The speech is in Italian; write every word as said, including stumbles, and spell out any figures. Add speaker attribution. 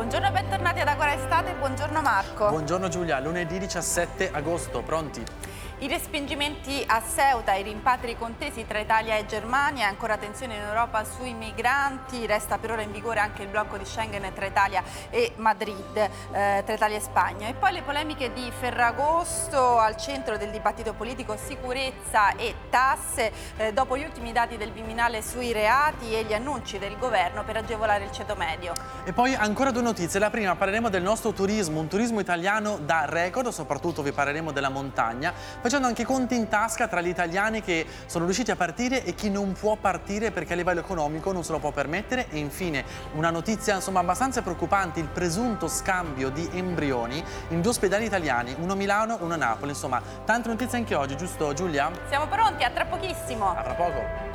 Speaker 1: Buongiorno e bentornati ad Agora Estate, buongiorno Marco.
Speaker 2: Buongiorno Giulia, lunedì diciassette agosto, pronti?
Speaker 1: I respingimenti a Ceuta, i rimpatri contesi tra Italia e Germania, ancora tensione in Europa sui migranti, resta per ora in vigore anche il blocco di Schengen tra Italia e Madrid, eh, tra Italia e Spagna. E poi le polemiche di Ferragosto, al centro del dibattito politico sicurezza e tasse, eh, dopo gli ultimi dati del Viminale sui reati e gli annunci del governo per agevolare il ceto medio.
Speaker 2: E poi ancora due notizie, la prima parleremo del nostro turismo, un turismo italiano da record, soprattutto vi parleremo della montagna, facendo anche conti in tasca tra gli italiani che sono riusciti a partire e chi non può partire perché a livello economico non se lo può permettere. E infine una notizia insomma abbastanza preoccupante, il presunto scambio di embrioni in due ospedali italiani, uno a Milano e uno a Napoli. Insomma, tante notizie anche oggi, giusto Giulia?
Speaker 1: Siamo pronti, a tra pochissimo.
Speaker 2: A tra poco.